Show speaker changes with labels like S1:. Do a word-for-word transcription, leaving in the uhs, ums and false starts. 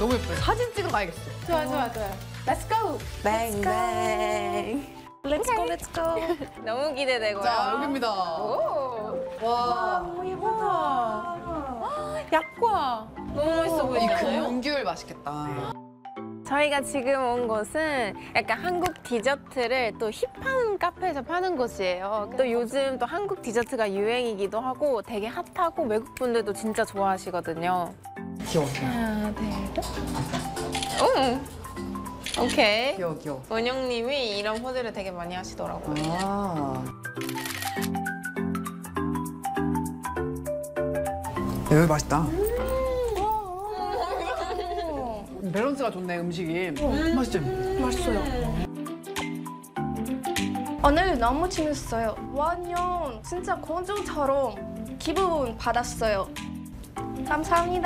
S1: 너무 예뻐요. 사진 찍으러 가야겠어.
S2: 좋아, 좋아, 좋아. Let's go!
S3: 뱅뱅. Let's go, let's go.
S2: 너무 기대되고요.
S1: 자, 여기입니다.
S2: 오!
S1: 와,
S2: 너무 예쁘다. 약과. 너무 맛있어
S1: 이
S2: 보이지 않아요?
S1: 금귤 맛있겠다.
S2: 저희가 지금 온 곳은 약간 한국 디저트를 또 힙한 카페에서 파는 곳이에요. 또 요즘 또 한국 디저트가 유행이기도 하고 되게 핫하고 외국 분들도 진짜 좋아하시거든요.
S1: 귀여워.
S2: 하나, 둘, 셋. 오! 오케이.
S1: 귀여워, 귀여워.
S2: 원영님이 이런 포즈를 되게 많이 하시더라고요.
S1: 아. 여기 맛있다. 밸런스가 좋네, 음식이. 맛있지?
S3: 맛있어요. 오늘 너무 재밌어요. 완전 진짜 공주처럼 기분 받았어요. 감사합니다.